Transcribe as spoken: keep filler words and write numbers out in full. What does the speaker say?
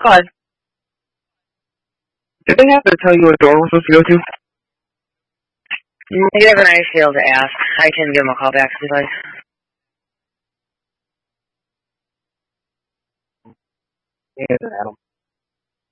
Go ahead. Did they have to tell you what door we're supposed to go to? Negative, and I failed to ask. I can give him a call back if you'd like. Yeah, Adam.